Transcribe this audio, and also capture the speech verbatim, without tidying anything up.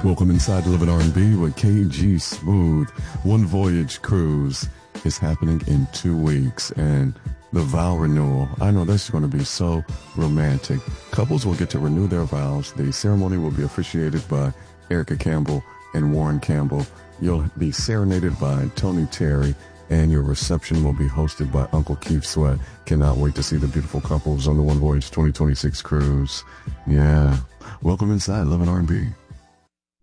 Welcome inside to Living R and B with K G Smooth. One Voyage Cruise is happening in two weeks, and the vow renewal, I know that's going to be so romantic. Couples will get to renew their vows. The ceremony will be officiated by Erica Campbell and Warren Campbell. You'll be serenaded by Tony Terry, and your reception will be hosted by Uncle Keith Sweat. Cannot wait to see the beautiful couples on the One Voyage twenty twenty-six cruise. Yeah. Welcome inside Living R and B.